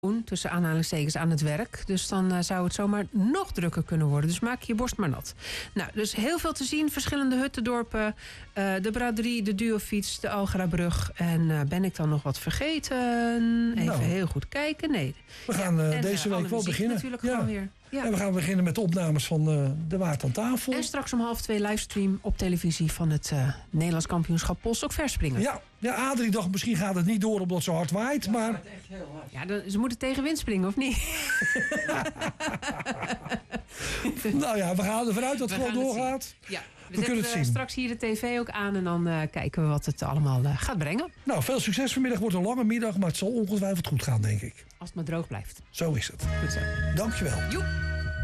tussen aanhalingstekens aan het werk. Dus dan zou het zomaar nog drukker kunnen worden. Dus maak je borst maar nat. Nou, dus heel veel te zien. Verschillende huttendorpen. De braderie, de duofiets, de Algarabrug. En ben ik dan nog wat vergeten? Even heel goed kijken. Nee. We gaan deze week wel beginnen. Natuurlijk gewoon weer. Ja. En we gaan beginnen met de opnames van De Waard aan tafel. En straks om 1:30 livestream op televisie van het Nederlands kampioenschap polstok verspringen. Ja, Adrie dacht misschien gaat het niet door omdat het zo hard waait. Maar... Het echt heel hard. Ja, ze moeten tegen wind springen, of niet? Nou ja, we gaan ervan uit dat het gewoon doorgaat. Ja, we kunnen het zien. Straks hier de tv ook aan en dan kijken we wat het allemaal gaat brengen. Nou, veel succes vanmiddag. Wordt een lange middag, maar het zal ongetwijfeld goed gaan, denk ik. Als het maar droog blijft. Zo is het. Goed zo. Dankjewel. Joep.